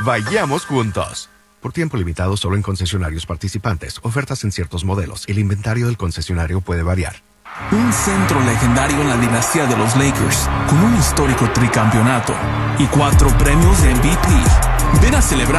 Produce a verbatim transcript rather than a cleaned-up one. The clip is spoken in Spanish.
Vayamos juntos. Por tiempo limitado solo en concesionarios participantes. Ofertas en ciertos modelos. El inventario del concesionario puede variar. Un centro legendario en la dinastía de los Lakers, con un histórico tricampeonato y cuatro premios de M V P. Ven a celebrar